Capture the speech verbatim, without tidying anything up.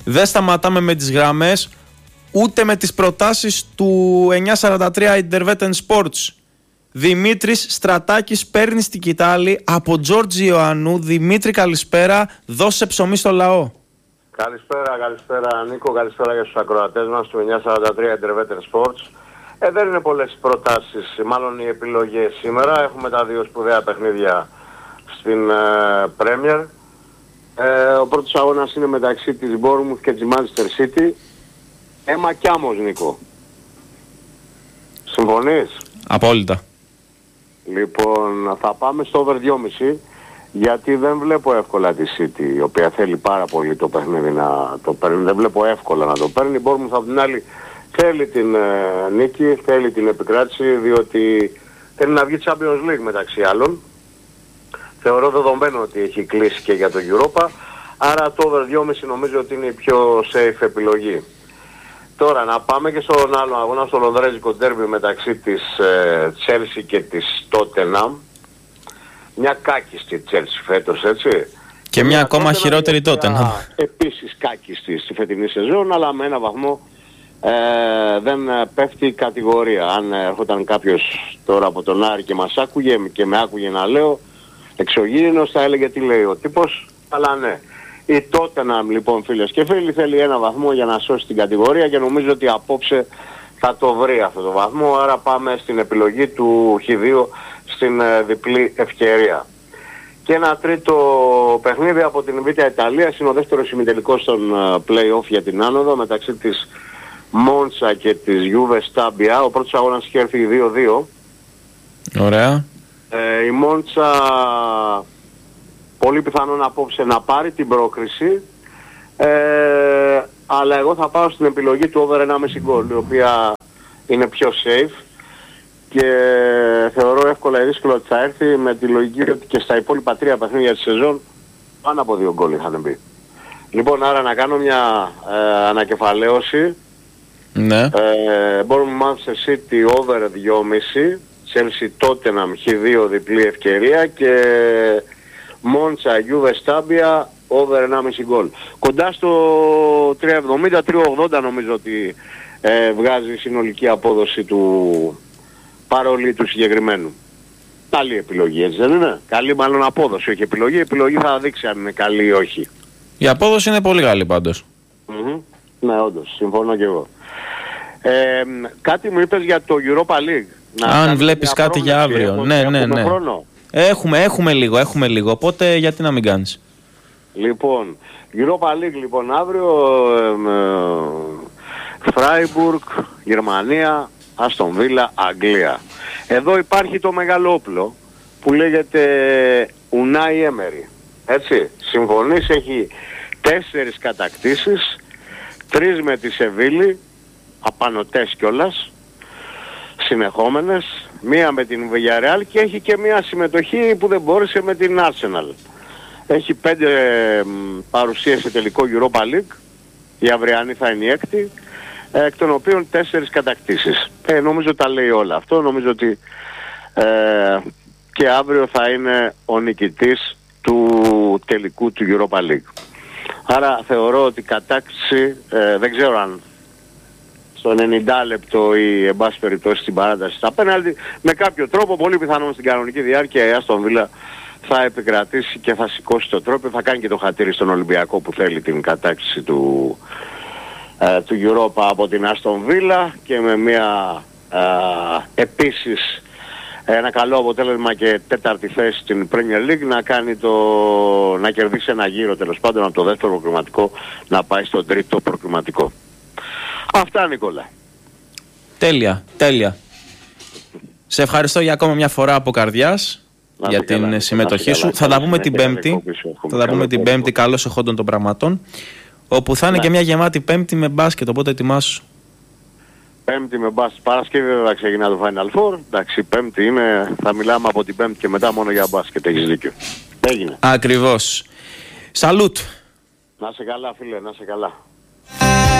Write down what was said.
Δεν σταματάμε με τις γραμμές, ούτε με τις προτάσεις του εννιακόσια σαράντα τρία Intervetten Sports. Δημήτρης Στρατάκης παίρνει στην Κιτάλη από Τζόρτζι Ιωαννού. Δημήτρη, καλησπέρα. Δώσε ψωμί στο λαό. Καλησπέρα, καλησπέρα Νίκο, καλησπέρα για τους ακροατές μας του εννιακόσια σαράντα τρία Intervetten Sports. Ε, δεν είναι πολλές προτάσεις, μάλλον οι επιλογές σήμερα. Έχουμε τα δύο σπουδαία παιχνίδια στην ε, Premier. Ε, ο πρώτος αγώνας είναι μεταξύ της Bournemouth και της Manchester City. Έμα κι άμμος, Νίκο. Συμφωνείς? Απόλυτα. Λοιπόν, θα πάμε στο over δυόμισι, γιατί δεν βλέπω εύκολα τη City, η οποία θέλει πάρα πολύ το παιχνίδι να το παίρνει. Δεν βλέπω εύκολα να το παίρνει. Η Bournemouth από την άλλη θέλει την ε, νίκη, θέλει την επικράτηση, διότι θέλει να βγει Champions League μεταξύ άλλων. Θεωρώ δεδομένο ότι έχει κλείσει και για το Europa, άρα το over δυόμισι νομίζω ότι είναι η πιο safe επιλογή. Τώρα να πάμε και στον άλλο αγώνα, στο λονδρέζικο ντέρμπι μεταξύ της ε, Chelsea και της Tottenham. Μια κάκιστη Chelsea φέτος, έτσι. Και, και μια ακόμα Tottenham, χειρότερη Tottenham. Επίσης κάκιστη στη φετινή σεζόν, αλλά με ένα βαθμό ε, δεν πέφτει η κατηγορία. Αν έρχονταν κάποιος τώρα από τον Άρη και μας άκουγε και με άκουγε να λέω εξωγήινος, θα έλεγε τι λέει ο τύπος, αλλά ναι. Η Tottenham λοιπόν, φίλες και φίλοι, θέλει ένα βαθμό για να σώσει την κατηγορία και νομίζω ότι απόψε θα το βρει αυτό το βαθμό, άρα πάμε στην επιλογή του χ δύο στην ε, διπλή ευκαιρία. Και ένα τρίτο παιχνίδι από την Β' Ιταλία, είναι ο δεύτερος ημιτελικός στον uh, play-off για την άνοδο μεταξύ της Μόντσα και της Juve Stabia. Ο πρώτος αγώνας είχε έρθει δύο δύο. Ωραία. Ε, η Μόντσα πολύ πιθανόν απόψε να πάρει την πρόκριση, ε, αλλά εγώ θα πάω στην επιλογή του over ενάμιση γκολ, η οποία είναι πιο safe και θεωρώ εύκολα ή δύσκολο ότι θα έρθει, με τη λογική ότι και στα υπόλοιπα τρία παιχνίδια της σεζόν πάνω από δύο γκολ είχαν μπει. Λοιπόν, άρα να κάνω μια ε, ανακεφαλαίωση. Ναι. Ε, μπορούμε Manchester City over δυόμισι, Chelsea Tottenham χ δύο διπλή ευκαιρία και Μόντσα Juve Stabia over ενάμιση γκολ. Κοντά στο τρία εβδομήντα τρία ογδόντα νομίζω ότι ε, βγάζει η συνολική απόδοση του παρόλη του συγκεκριμένου. Καλή επιλογή, έτσι δεν είναι? Καλή μάλλον απόδοση, όχι επιλογή. Η επιλογή θα δείξει αν είναι καλή ή όχι. Η απόδοση είναι πολύ καλή πάντως. Mm-hmm. Ναι, όντως, συμφωνώ και εγώ. Ε, κάτι μου είπες για το Europa League. Να αν βλέπεις κάτι για αύριο. Έχουμε, ναι, ναι, ναι. Χρόνο. Έχουμε, έχουμε λίγο, έχουμε λίγο. Οπότε γιατί να μην κάνεις? Λοιπόν, Europa League λοιπόν αύριο, Φράιμπουργκ, ε, Γερμανία, Άστον Βίλα, Αγγλία. Εδώ υπάρχει το μεγάλο όπλο που λέγεται Unai Emery. Έτσι, συμφωνείς, έχει τέσσερις κατακτήσεις, τρεις με τη Σεβίλη, απανωτές κιόλας, συνεχόμενες, μία με την Villarreal και έχει και μία συμμετοχή που δεν μπόρεσε με την Arsenal. Έχει πέντε ε, παρουσίες σε τελικό Europa League, η αυριανή θα είναι η έκτη, ε, εκ των οποίων τέσσερις κατακτήσεις. Ε, νομίζω τα λέει όλα αυτό, νομίζω ότι ε, και αύριο θα είναι ο νικητής του τελικού του Europa League. Άρα θεωρώ ότι η κατάκτηση, ε, δεν ξέρω αν στο ενενήντα λεπτό ή εν πάση περιπτώσει στην παράταση στα πέναλτι, με κάποιο τρόπο, πολύ πιθανόν στην κανονική διάρκεια, η Άστον Βίλα θα επικρατήσει και θα σηκώσει το τρόπο, θα κάνει και το χατήρι στον Ολυμπιακό που θέλει την κατάκτηση του, ε, του Europa από την Άστον Βίλα και με μια ε, επίσης ένα καλό αποτέλεσμα και τέταρτη θέση στην Premier League να κάνει το, να κερδίσει ένα γύρο τέλος πάντων από το δεύτερο προκριματικό να πάει στο τρίτο προκριματικό. Αυτά, Νικόλα. Τέλεια, τέλεια. Σε ευχαριστώ για ακόμα μια φορά από καρδιάς να για την καλά, συμμετοχή σου. Θα τα πούμε την Πέμπτη. Θα τα πούμε την Πέμπτη, καλώς εχόντων των πραγματών. Όπου θα είναι ναι. και μια γεμάτη Πέμπτη με μπάσκετ, οπότε ετοιμάσου. Πέμπτη με μπάσκετ. Παρασκευή βέβαια ξεκινά το Final Four. Εντάξει, Πέμπτη είναι. Θα μιλάμε από την Πέμπτη και μετά μόνο για μπάσκετ. Έχεις δίκιο. Έγινε. Ακριβώς. Σαλούτ. Να σε καλά, φίλε, να σε καλά.